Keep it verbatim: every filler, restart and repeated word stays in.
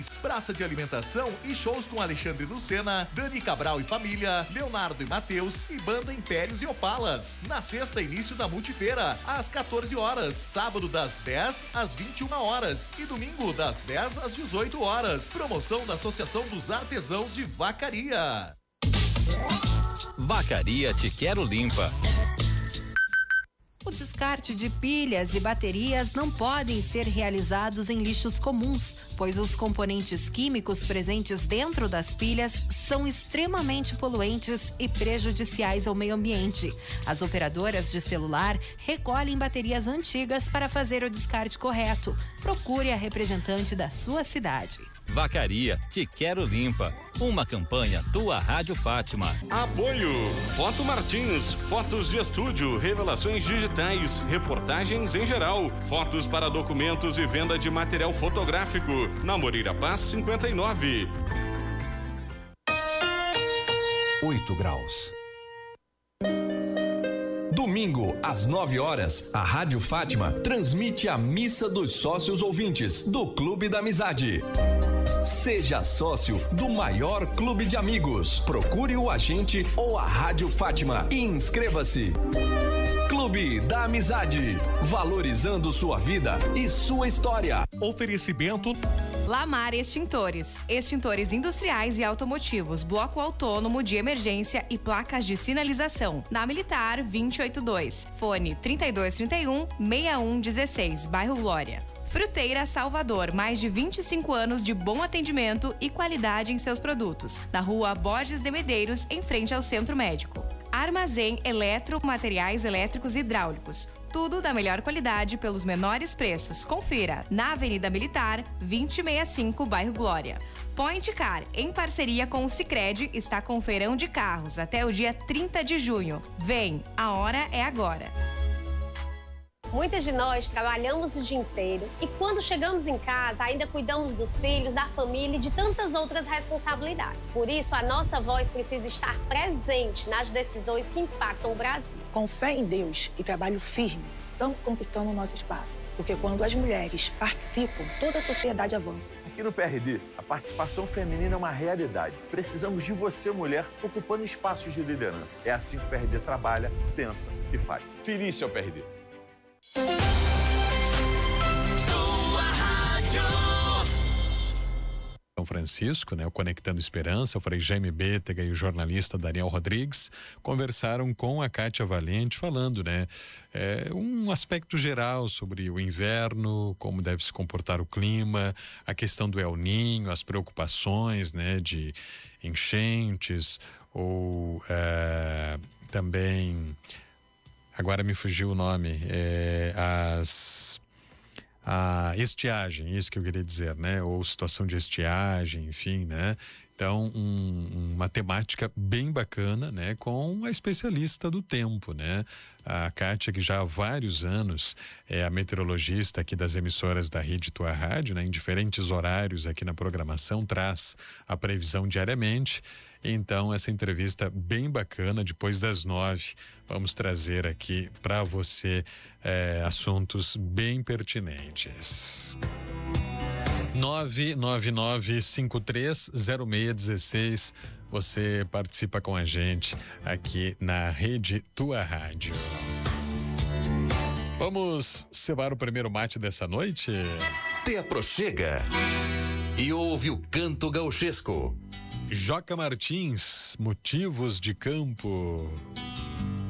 Praça de alimentação e shows com Alexandre Lucena, Dani Cabral e família, Leonardo e Matheus e banda Impérios e Opalas. Na sexta, início da Multifeira, às quatorze horas. Sábado, das dez às vinte e uma horas. E domingo, das dez às dezoito horas. Promoção da Associação dos Artesãos de Vacaria. Vacaria Te Quero Limpa. O descarte de pilhas e baterias não podem ser realizados em lixos comuns, pois os componentes químicos presentes dentro das pilhas são extremamente poluentes e prejudiciais ao meio ambiente. As operadoras de celular recolhem baterias antigas para fazer o descarte correto. Procure a representante da sua cidade. Vacaria Te Quero Limpa. Uma campanha Tua Rádio Fátima. Apoio Foto Martins, fotos de estúdio, revelações digitais, reportagens em geral, fotos para documentos e venda de material fotográfico. Na Moreira Paz cinquenta e nove. Oito graus. Domingo, às nove horas, a Rádio Fátima transmite a Missa dos Sócios Ouvintes do Clube da Amizade. Seja sócio do maior clube de amigos. Procure o agente ou a Rádio Fátima e inscreva-se. Clube da Amizade, valorizando sua vida e sua história. Oferecimento Lamar Extintores, extintores industriais e automotivos, bloco autônomo de emergência e placas de sinalização. Na Militar vinte e oito dois, fone trinta e dois trinta e um, sessenta e um dezesseis, bairro Glória. Fruteira Salvador, mais de vinte e cinco anos de bom atendimento e qualidade em seus produtos. Na rua Borges de Medeiros, em frente ao Centro Médico. Armazém Eletro, materiais elétricos e hidráulicos. Tudo da melhor qualidade pelos menores preços. Confira na Avenida Militar, vinte e sessenta e cinco, bairro Glória. Point Car, em parceria com o Sicredi, está com feirão de carros até o dia trinta de junho. Vem, a hora é agora. Muitas de nós trabalhamos o dia inteiro e quando chegamos em casa ainda cuidamos dos filhos, da família e de tantas outras responsabilidades. Por isso, a nossa voz precisa estar presente nas decisões que impactam o Brasil. Com fé em Deus e trabalho firme, estamos conquistando o nosso espaço. Porque quando as mulheres participam, toda a sociedade avança. Aqui no P R D, a participação feminina é uma realidade. Precisamos de você, mulher, ocupando espaços de liderança. É assim que o P R D trabalha, pensa e faz. Felícia ao P R D. São Francisco, né, o Conectando Esperança, o Frei Jaime Bétega e o jornalista Daniel Rodrigues conversaram com a Kátia Valente, falando, né, é, um aspecto geral sobre o inverno, como deve se comportar o clima, a questão do El Ninho, as preocupações, né, de enchentes ou é, também, agora me fugiu o nome, é, as a estiagem, isso que eu queria dizer, né? Ou situação de estiagem, enfim, né? Então, um, uma temática bem bacana, né? Com a especialista do tempo, né? A Kátia, que já há vários anos é a meteorologista aqui das emissoras da Rede Tua Rádio, né? Em diferentes horários aqui na programação, traz a previsão diariamente. Então, essa entrevista bem bacana, depois das nove, vamos trazer aqui para você é, assuntos bem pertinentes. nove nove nove cinco três zero seis um seis. Você participa com a gente aqui na Rede Tua Rádio. Vamos cebar o primeiro mate dessa noite? Te aproxega e ouve o canto gauchesco. Joca Martins, Motivos de Campo.